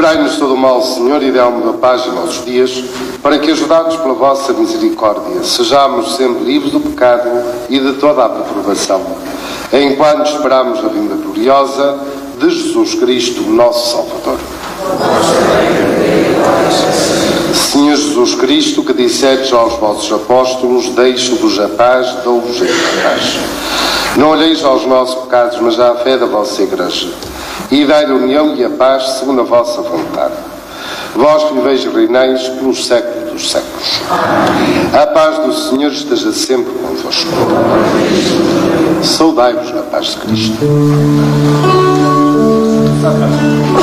Livrai-nos de todo o mal, Senhor, e dai-nos a paz em nossos dias, para que, ajudados pela vossa misericórdia, sejamos sempre livres do pecado e de toda a perturbação, enquanto esperamos a vinda gloriosa de Jesus Cristo, nosso Salvador. Senhor Jesus Cristo, que dissetes aos vossos apóstolos: deixo-vos a paz, dou-vos a paz. Não olheis aos nossos pecados, mas à fé da vossa Igreja, e dai-lhe a união e a paz segundo a vossa vontade. Vós que viveis e reinais pelos séculos dos séculos. A paz do Senhor esteja sempre convosco. Saudai-vos na paz de Cristo.